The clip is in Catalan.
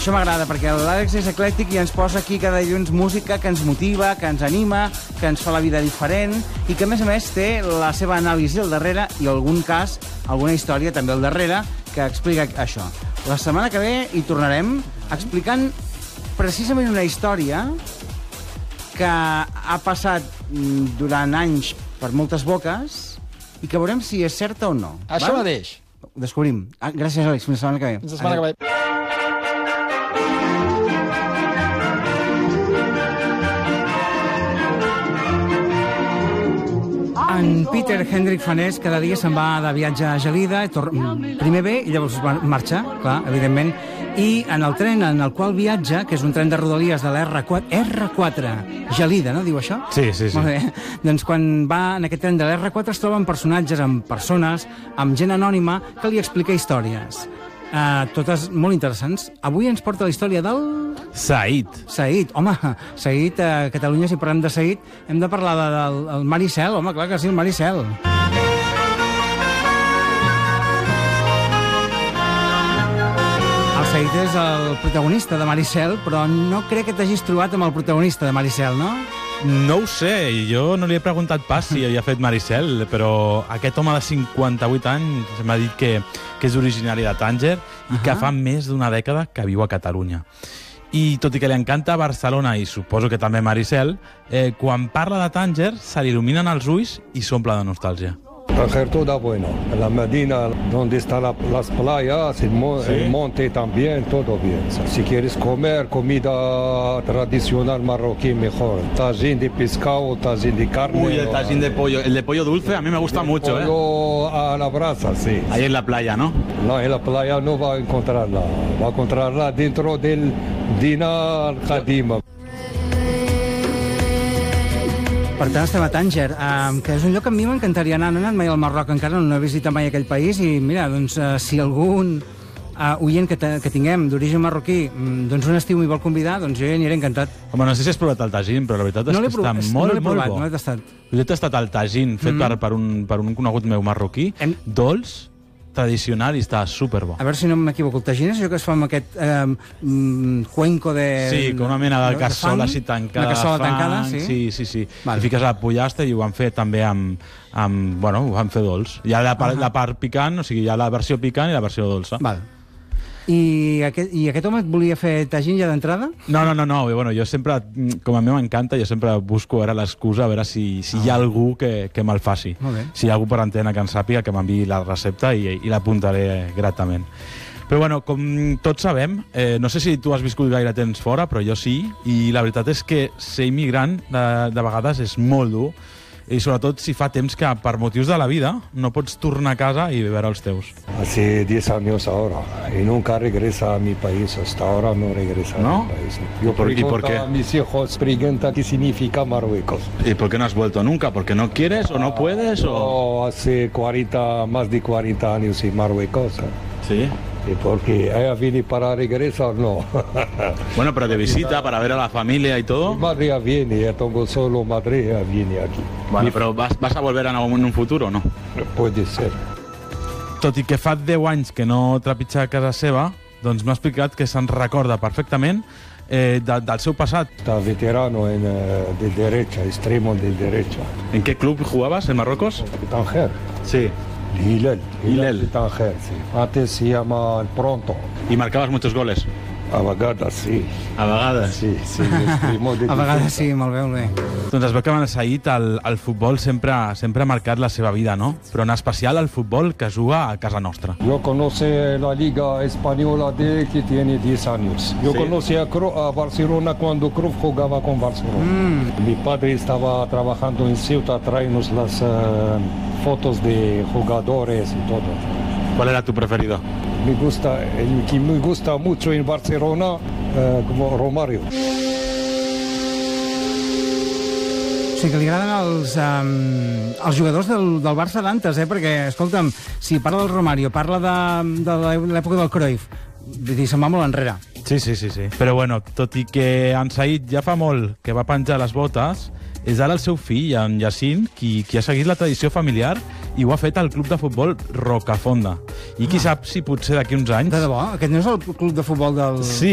Això m'agrada, perquè l'Àlex és eclèctic i ens posa aquí cada dilluns música que ens motiva, que ens anima, que ens fa la vida diferent i que, a més, té la seva anàlisi al darrere i, en algun cas, alguna història també al darrere que explica això. La setmana que ve hi tornarem explicant precisament una història que ha passat durant anys per moltes boques i que veurem si és certa o no. Això mateix. Ho descobrim. Gràcies, Àlex. Fins la setmana que ve. Fins la setmana que ve. En Peter Hendrik Fanés cada dia se'n va de viatge a Gelida, primer ve i llavors marxa, clar, evidentment, i en el tren en el qual viatja, que és un tren de rodalies de la R4, Gelida, no? Diu això? Sí, sí, sí. Molt bé. Doncs quan va en aquest tren de la R4 es troben personatges, amb persones, amb gent anònima que li explica històries. Totes molt interessants. Avui ens porta la història del... Said. Said. Home, Said, a Catalunya, si parlem de Said, hem de parlar del Maricel. Home, clar que sí, el Maricel. El Said és el protagonista de Maricel, però no crec que t'hagis trobat amb el protagonista de Maricel, no? No ho sé, jo no li he preguntat pas si havia fet Maricel, però aquest home de 58 anys m'ha dit que és originari de Tànger i que fa més d'una dècada que viu a Catalunya. I tot i que li encanta Barcelona i suposo que també Maricel, quan parla de Tànger se li il·luminen els ulls i s'omple de nostàlgia. Tánger toda bueno. La Medina, donde están las playas, el monte también, todo bien. Si quieres comer comida tradicional marroquí, mejor. Tajín de pescado, tajín de carne. Uy, el tajín de pollo. El de pollo dulce a mí me gusta mucho. Pollo a la brasa, sí. Ahí en la playa, ¿no? No, en la playa no va a encontrarla. Va a encontrarla dentro del Dinar Khadima. Per tant, estem a Tànger, que és un lloc que a mi m'encantaria anar. No he anat mai al Marroc, encara no he visitat mai aquell país, i mira, doncs, si algun oient que tinguem d'origen marroquí, doncs un estiu m'hi vol convidar, doncs jo hi aniré encantat. Home, no sé si has provat el tajín, però la veritat és que està molt bo. No l'he tastat. Jo he tastat el tajín fet per un conegut meu marroquí, dolç, tradicional, i està superbo. A veure si no m'equivoco, el tajín és allò que es fa amb aquest cuenco de... Sí, com una mena de cassola així tancada. Una cassola tancada, sí? Sí. Vale. I fiques a la pollastre i ho van fer també bueno, ho van fer dolç. Hi ha la part picant, o sigui, hi ha la versió picant i la versió dolça. Val. I aquest home et volia fer tajín ja d'entrada? No. Bueno, jo sempre, com a mi m'encanta, jo sempre busco l'excusa, a veure si hi ha algú que me'l faci. Si hi ha algú per antena que en sàpiga, que m'enviï la recepta i l'apuntaré gratament. Però bueno, com tots sabem, no sé si tu has viscut gaire temps fora, però jo sí, i la veritat és que ser immigrant de vegades és molt dur, i sobretot si fa temps que per motius de la vida no pots tornar a casa i veure els teus. Hace 10 años ahora y nunca regresa a mi país, hasta ahora no regresa a mi país. Yo pregunto a mis hijos, pregunta qué significa Marruecos. ¿Y por qué no has vuelto nunca? ¿Porque no quieres o no puedes? No, hace más de 40 años en Marruecos. ¿Sí? Porque ella viene para regresar, no. Bueno, pero de visita, para ver a la familia y todo. Mi madre viene, ya tengo solo madre, ella viene aquí. Bueno, pero ¿vas a volver en un futuro o no? Puede ser. Tot i que fa 10 anys que no trepitja a casa seva, doncs m'ha explicat que se'n recorda perfectament del seu passat. Está veterano de derecha, extremo de derecha. ¿En qué club jugabas en Marruecos? Tanger. Sí. Hilal de Tanger, sí. Antes se llama el Pronto. ¿Y marcabas muchos goles? A vegades sí. A vegades? Sí, extremo de a vegades sí, molt bé. Doncs es veu que en Said el futbol sempre ha marcat la seva vida, no? Però en especial el futbol que juga a casa nostra. Yo conocí la Liga Española de que tiene 10 años. Yo conocí a Barcelona cuando Cruyff jugaba con Barcelona. Mi padre estaba trabajando en Ceuta, traernos las fotos de jugadores y todo. ¿Cuál era tu preferido? El que me gusta mucho en Barcelona, como Romario. O sigui que li agraden els jugadors del Barça d'antes, perquè, escolta'm, si parla del Romario, parla de l'època del Cruyff, vull dir, se'n va molt enrere. Sí. Però bueno, tot i que en Said ja fa molt que va penjar les botes, és ara el seu fill, en Yacine, qui ha seguit la tradició familiar i ho ha fet al club de futbol Rocafonda. I qui sap si potser d'aquí uns anys... De debò? Aquest no és el club de futbol del... Sí,